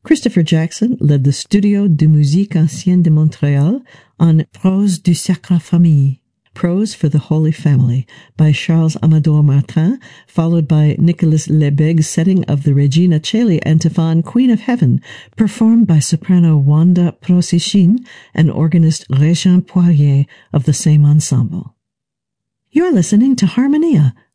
Christopher Jackson led the Studio de Musique Ancienne de Montréal on Prose du Sacre Famille, Prose for the Holy Family, by Charles Amador Martin, followed by Nicolas Lebeg's setting of the Regina Coeli antiphon Queen of Heaven, performed by soprano Wanda Prosichin and organist Régin Poirier of the same ensemble. You're listening to Harmonia,